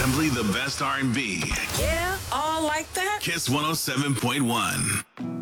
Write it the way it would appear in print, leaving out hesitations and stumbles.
Simply the best R&B. Yeah, all like that. Kiss 107.1.